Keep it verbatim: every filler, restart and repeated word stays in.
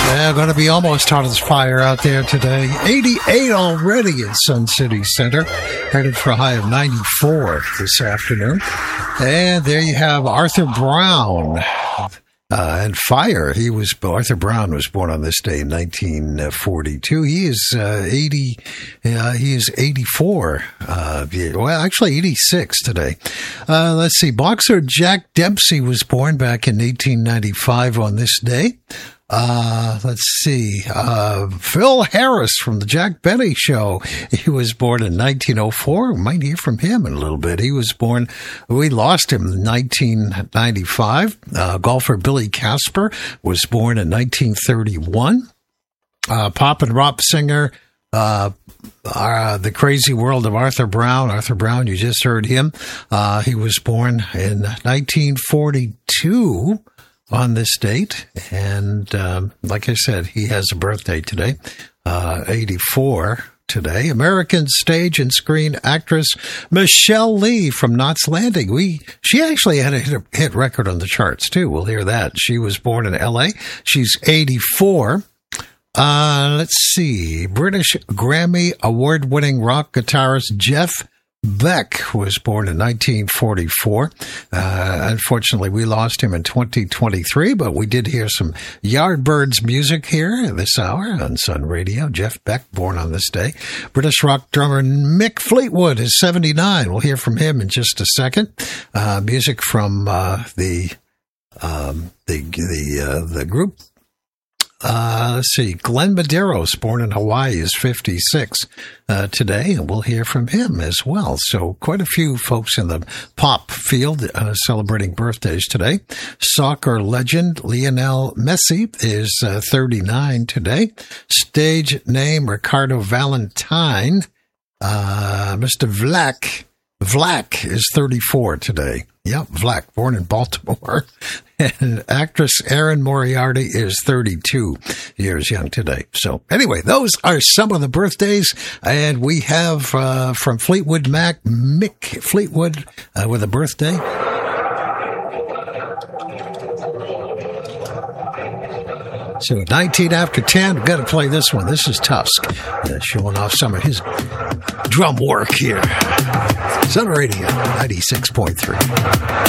Yeah, going to be almost hot as fire out there today. eighty-eight already in Sun City Center. Headed for a high of ninety-four this afternoon. And there you have Arthur Brown. Uh, and fire. He was Arthur Brown was born on this day in nineteen forty-two. He is uh, eighty. Uh, he is eighty-four. Uh, well, actually eighty-six today. Uh, let's see. Boxer Jack Dempsey was born back in eighteen ninety-five on this day. Uh, let's see, uh, Phil Harris from the Jack Benny Show. He was born in nineteen oh four. We might hear from him in a little bit. He was born, we lost him in nineteen ninety-five. Uh, golfer Billy Casper was born in nineteen thirty-one. Uh, pop and rock singer, uh, uh, The Crazy World of Arthur Brown. Arthur Brown, you just heard him. Uh, he was born in nineteen forty-two. On this date, and um, like I said, he has a birthday today, uh, eighty-four today. American stage and screen actress Michelle Lee from Knots Landing. We she actually had a hit, hit record on the charts too. We'll hear that. She was born in L A. She's eighty-four. Uh, let's see, British Grammy award-winning rock guitarist Jeff Beck was born in nineteen forty-four. Uh, unfortunately, we lost him in twenty twenty-three, but we did hear some Yardbirds music here this hour on Sun Radio. Jeff Beck, born on this day. British rock drummer Mick Fleetwood is seventy-nine. We'll hear from him in just a second. Uh, music from uh, the um, the the uh, the group. Uh, let's see, Glenn Medeiros, born in Hawaii, is fifty-six uh, today, and we'll hear from him as well. So quite a few folks in the pop field uh, celebrating birthdays today. Soccer legend Lionel Messi is uh, thirty-nine today. Stage name Ricardo Valentine. Uh, Mister Vlack, Vlack is thirty-four today. Yep, Vlack, born in Baltimore. And actress Erin Moriarty is thirty-two years young today. So anyway, those are some of the birthdays. And we have uh, from Fleetwood Mac, Mick Fleetwood uh, with a birthday. So nineteen after ten, we've got to play this one. This is Tusk, uh, showing off some of his drum work here. Sun Radio, ninety-six point three.